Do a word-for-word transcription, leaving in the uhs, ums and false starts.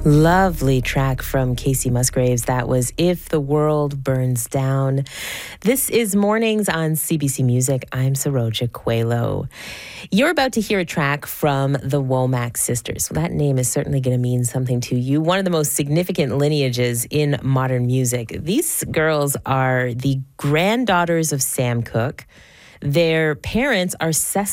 Lovely track from Casey Musgraves. That was If the World Burns Down. This is Mornings on C B C Music. I'm Saroja Coelho. You're about to hear a track from the Womack sisters. Well, that name is certainly going to mean something to you. One of the most significant lineages in modern music. These girls are the granddaughters of Sam Cooke. Their parents are Cecil